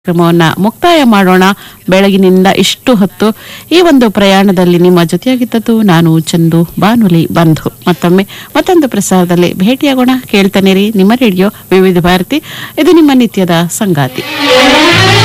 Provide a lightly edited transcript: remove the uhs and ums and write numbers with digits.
ಕಾರ್ಯಕ್ರಮವನ್ನ ಮುಕ್ತಾಯ ಮಾಡೋಣ. ಬೆಳಗಿನಿಂದ ಇಷ್ಟು ಹೊತ್ತು ಈ ಒಂದು ಪ್ರಯಾಣದಲ್ಲಿ ನಿಮ್ಮ ಜೊತೆಯಾಗಿದ್ದದ್ದು ನಾನು ಚಂದು ಬಾನುಲಿ ಬಂಧು. ಮತ್ತೊಮ್ಮೆ ಮತ್ತೊಂದು ಪ್ರಸಾರದಲ್ಲಿ ಭೇಟಿಯಾಗೋಣ. ಕೇಳ್ತಾನೆ ರೀ ನಿಮ್ಮ ರೇಡಿಯೋ ವಿವಿಧ ಭಾರತಿ. ಇದು ನಿಮ್ಮ ನಿತ್ಯದ ಸಂಗಾತಿ.